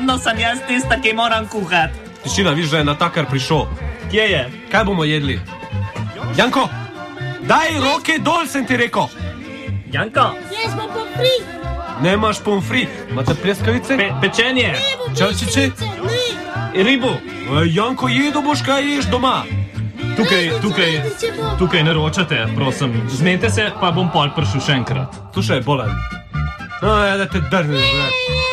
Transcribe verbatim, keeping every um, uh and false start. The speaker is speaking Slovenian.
vedno sem jaz tista, ki moram kuhati. Tišina, viš, da je natakar prišel. Kje je? Kaj bomo jedli? Janko, daj roke dol, sem ti rekel. Janko? Jaz bom pomfri. Nemaš pomfri. Imate pleskavice? Pe pečenje. Čavčiče? Ribu. Janko, jedo boš, kaj ješ doma. Tukaj, tukaj, tukaj naročate, prosim. Zmenite se, pa bom pol prišel še enkrat. Slušaj, bolan. No, ja, da te drneš,